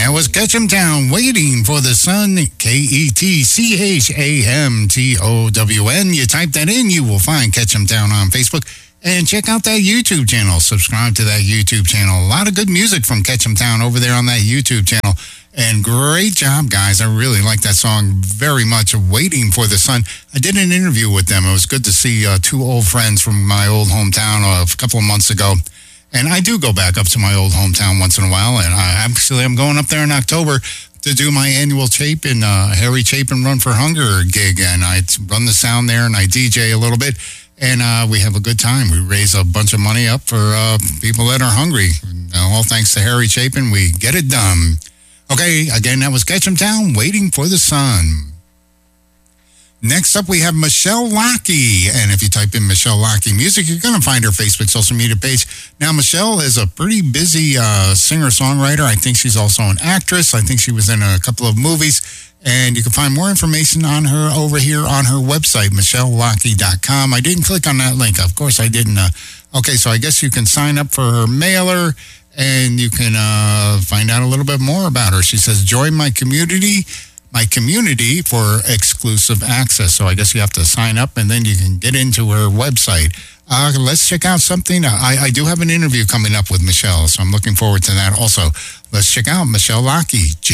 That was Ketchum Town, Waiting for the Sun, KETCHAMTOWN. You type that in, you will find Ketchum Town on Facebook. And check out that YouTube channel. Subscribe to that YouTube channel. A lot of good music from Ketchum Town over there on that YouTube channel. And great job, guys. I really like that song very much, Waiting for the Sun. I did an interview with them. It was good to see two old friends from my old hometown a couple of months ago. And I do go back up to my old hometown once in a while. And I'm going up there in October to do my annual Chapin, Harry Chapin Run for Hunger gig. And I run the sound there and I DJ a little bit. And we have a good time. We raise a bunch of money up for people that are hungry. And, all thanks to Harry Chapin, we get it done. Okay, again, that was Ketchum Town, Waiting for the Sun. Next up, we have Michelle Lockie. And if you type in Michelle Lockie Music, you're going to find her Facebook social media page. Now, Michelle is a pretty busy singer-songwriter. I think she's also an actress. I think she was in a couple of movies. And you can find more information on her over here on her website, michellelockie.com. I didn't click on that link. Of course, I didn't. Okay, so I guess you can sign up for her mailer, and you can find out a little bit more about her. She says, join my community for exclusive access. So I guess you have to sign up and then you can get into her website. Let's check out something. I do have an interview coming up with Michelle, so I'm looking forward to that also. Let's check out Michelle Lockie.